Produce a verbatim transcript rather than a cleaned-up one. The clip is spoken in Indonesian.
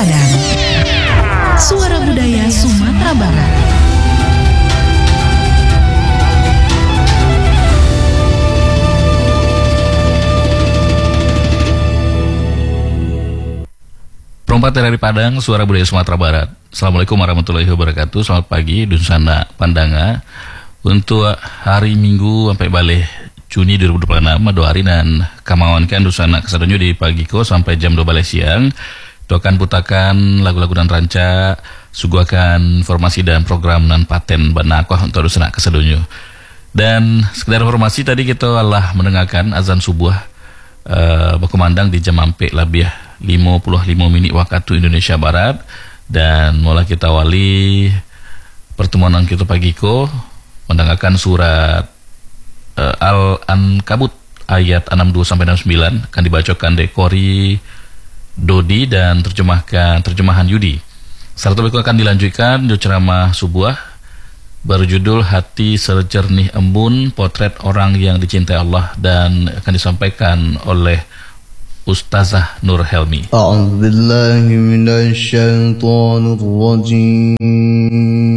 Padang. Suara Budaya Sumatera Barat. Perempat dari Padang, Suara Budaya Sumatera Barat. Assalamualaikum warahmatullahi wabarakatuh. Selamat pagi, Dunsana Pandanga. Untuk hari Minggu sampai balik Juni dua ribu dua puluh enam, dua hari dan kamawankan Dunsana kesadonyo di pagi ko sampai jam dua balik siang. Doakan putakan lagu-lagu dan ranca, suguhkan informasi dan program dan paten banakwah untuk Dunsana kesadonyo. Dan sekedar informasi tadi kita telah mendengarkan azan subuh uh, berkumandang di jam ampe labih lima puluh lima menit waktu Indonesia Barat. Dan mulai kita awali pertemuan kita pagi ko mendengarkan surat uh, Al-Ankabut ayat enam puluh dua sampai enam puluh sembilan akan dibacakan Dekori Dodi dan terjemahkan terjemahan Yudi. Serta berikut akan dilanjutkan di ceramah subuh berjudul Hati Sejernih Embun, Potret Orang yang Dicintai Allah, dan akan disampaikan oleh Ustazah Nur Helmi. A'udzu billahi minasy syaithanir rajim.